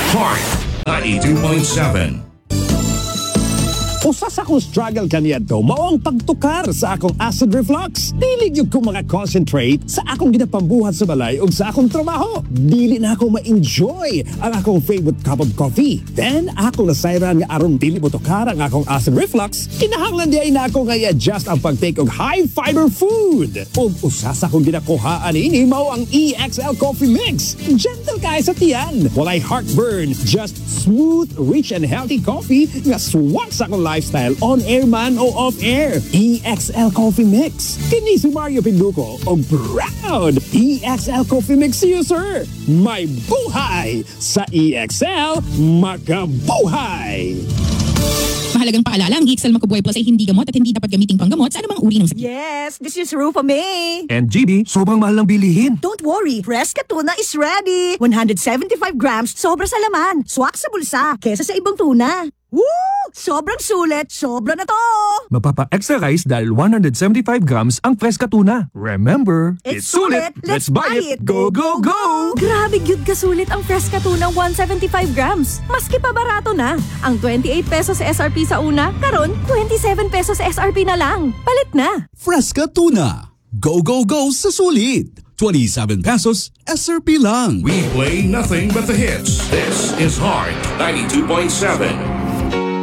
Heart 92.7. Usa sa akong struggle kaniyadto mao ang pagtukar sa akong acid reflux. Dili gyud ko maka-concentrate sa akong ginapambuhat sa balay ug sa akong trabaho. Dili na ako ma-enjoy ang akong favorite cup of coffee. Then ako nasayran nga aron dili mo tukar ang akong acid reflux, kinahanglan diay na ako nga i-adjust ang pagtake og high fiber food. Ug usa sa akong ginakuhaan ini mao ang EXL Coffee Mix. Gentle kay sa tiyan, walay heartburn, just smooth, rich and healthy coffee nga swak sa akong lifestyle on air man o off air. EXL Coffee Mix. Kini si Mario Pinduco o proud EXL Coffee Mix user. May buhay sa EXL, makabuhay! Mahalagang paalala, ang EXL Makubuhay Plus ay hindi gamot at hindi dapat gamiting panggamot sa anumang uri ng sakit. Yes, this is Rufa May. And GB, sobrang mahal ng bilihin. Don't worry, Fresca Tuna is ready. 175 grams, sobra sa laman. Swak sa bulsa, kesa sa ibang tuna. Woo! Sobrang sulit, sobra na to. Mapapa-extra rice dahil 175 grams ang Fresca Tuna. Remember, It's sulit, let's buy it. Go, go, go! Grabe gyud kasulit ang Fresca Tuna 175 grams. Maski pa barato na. Ang 28 pesos sa SRP sa una, karon 27 pesos sa SRP na lang. Palit na. Fresca Tuna. Go, go, go sa sulit. 27 pesos, SRP lang. We play nothing but the hits. This is Heart 92.7.